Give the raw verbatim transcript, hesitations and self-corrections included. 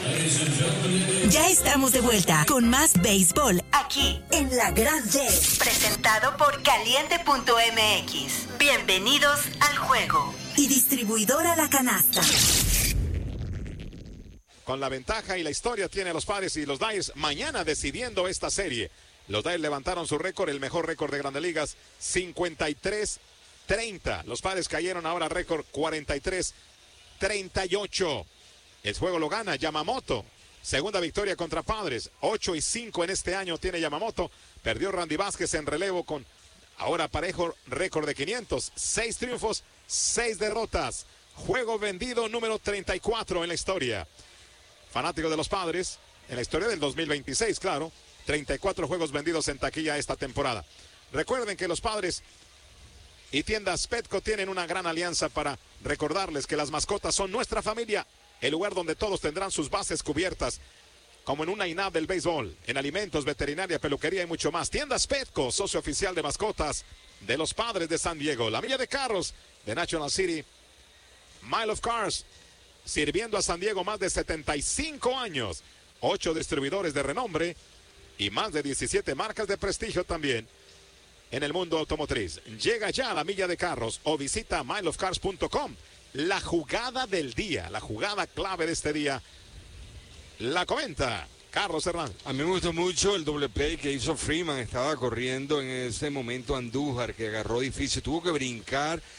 Ya estamos de vuelta con más béisbol aquí en La Grande, presentado por caliente punto m x. Bienvenidos al juego. Y distribuidora La Canasta. Con la ventaja y la historia tiene a los Padres y los Dyers mañana decidiendo esta serie. Los Dyers levantaron su récord, el mejor récord de Grandes Ligas, cincuenta y tres treinta. Los Padres cayeron ahora récord cuarenta y tres treinta y ocho. El juego lo gana Yamamoto. Segunda victoria contra Padres. ocho y cinco en este año tiene Yamamoto. Perdió Randy Vázquez en relevo con ahora parejo récord de quinientos. seis triunfos, seis derrotas. Juego vendido número treinta y cuatro en la historia. Fanático de los Padres, en la historia del dos mil veintiséis, claro. treinta y cuatro juegos vendidos en taquilla esta temporada. Recuerden que los Padres y tiendas Petco tienen una gran alianza para recordarles que las mascotas son nuestra familia. El lugar donde todos tendrán sus bases cubiertas, como en una I N A B del béisbol, en alimentos, veterinaria, peluquería y mucho más. Tiendas Petco, socio oficial de mascotas de los Padres de San Diego. La milla de carros de National City, Mile of Cars, sirviendo a San Diego más de setenta y cinco años. Ocho distribuidores de renombre y más de diecisiete marcas de prestigio también en el mundo automotriz. Llega ya a la milla de carros o visita mile of cars punto com. La jugada del día, la jugada clave de este día, la comenta Carlos Hernández. A mí me gustó mucho el doble play que hizo Freeman. Estaba corriendo en ese momento Andújar, que agarró difícil, tuvo que brincar